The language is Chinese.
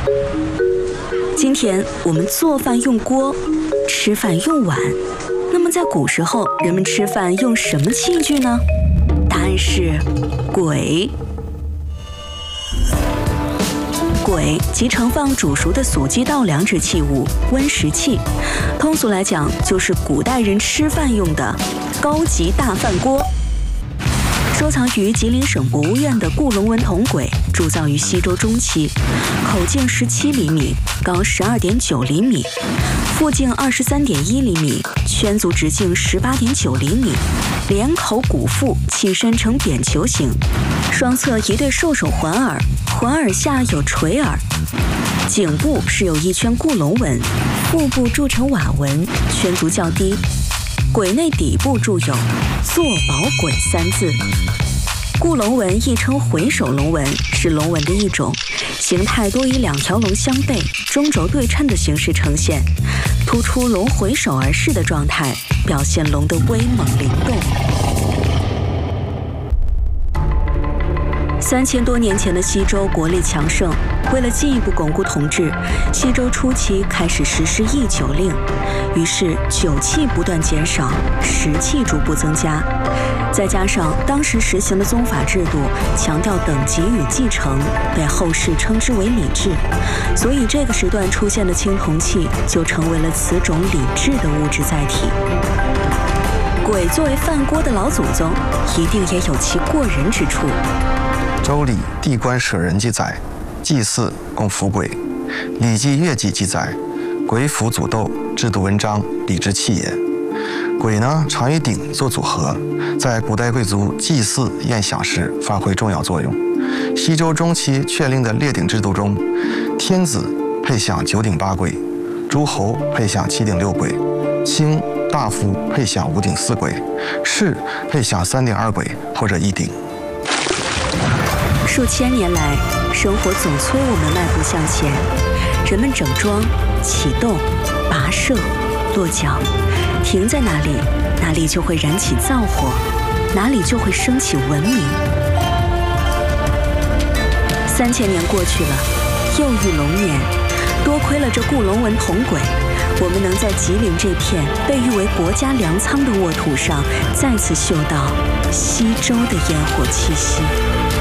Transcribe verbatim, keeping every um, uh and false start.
今天我们做饭用锅，吃饭用碗。那么在古时候，人们吃饭用什么器具呢？答案是簋。簋即盛放煮熟的素鸡稻粮之器物，温食器。通俗来讲，就是古代人吃饭用的高级大饭锅。收藏于吉林省博物院的顾龙纹铜簋，铸造于西周中期，口径十七厘米，高十二点九厘米，腹径二十三点一厘米，圈足直径十八点九厘米，连口鼓腹，器身呈扁球形，双侧一对兽首环耳，环耳下有垂耳，颈部是有一圈顾龙纹，腹部铸成瓦纹，圈足较低。簋内底部铸有“坐宝簋”三字。顾龙纹亦称回首龙纹，是龙纹的一种，形态多以两条龙相背、中轴对称的形式呈现，突出龙回首而视的状态，表现龙的威猛灵动。三千多年前的西周国力强盛，为了进一步巩固统治，西周初期开始实施易酒令，于是酒器不断减少，食器逐步增加。再加上当时实行的宗法制度强调等级与继承，被后世称之为礼制，所以这个时段出现的青铜器就成为了此种礼制的物质载体。簋作为饭锅的老祖宗，一定也有其过人之处。 周礼地官舍人记载，祭祀供服簋。礼记乐记记载，簋服祖斗，制度文章，礼之器也。簋呢，常与鼎做组合，在古代贵族祭祀宴享时发挥重要作用。西周中期确立的列鼎制度中，天子配享九鼎八簋，诸侯配享七鼎六簋，卿大夫配享五鼎四簋，士配享三鼎二簋或者一鼎。 数千年来，生活总催我们迈步向前，人们整装、启动、跋涉、落脚，停在哪里，哪里就会燃起灶火，哪里就会升起文明。三千年过去了，又遇龙年，多亏了这顾龙纹铜簋，我们能在吉林这片被誉为国家粮仓的沃土上，再次嗅到西周的烟火气息。